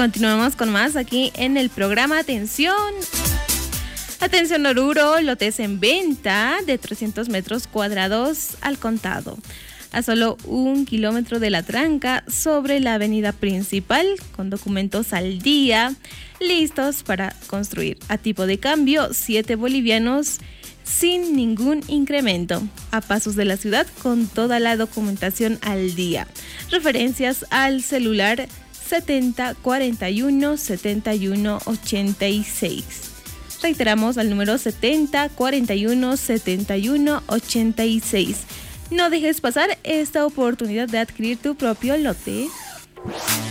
Continuamos con más aquí en el programa. Atención Oruro, lotes en venta de 300 metros cuadrados al contado, a solo 1 kilómetro de la tranca, sobre la avenida principal, con documentos al día, listos para construir. A tipo de cambio, 7 bolivianos, sin ningún incremento, a pasos de la ciudad, con toda la documentación al día. Referencias al celular 70 41 71 86. Reiteramos al número 70 41 71 86. No dejes pasar esta oportunidad de adquirir tu propio lote.